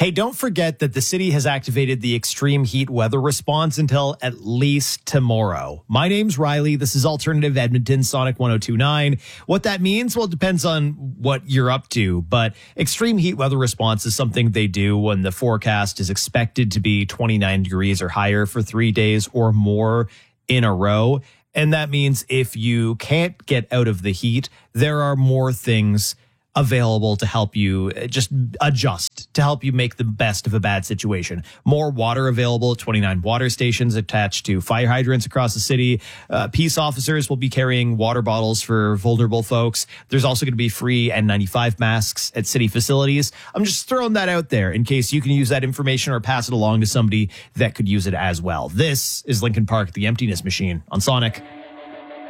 Hey, don't forget that the city has activated the extreme heat weather response until at least tomorrow. My name's Riley. This is Alternative Edmonton, Sonic 102.9. What that means, well, it depends on what you're up to. But extreme heat weather response is something they do when the forecast is expected to be 29 degrees or higher for 3 days or more in a row. And that means if you can't get out of the heat, there are more things available to help you just adjust, to help you make the best of a bad situation. More water available, 29 water stations attached to fire hydrants across the city. Peace officers will be carrying water bottles for vulnerable folks. There's also going to be free N95 masks at city facilities. I'm just throwing that out there in case you can use that information or pass it along to somebody that could use it as well. This is Linkin Park, The Emptiness Machine on Sonic.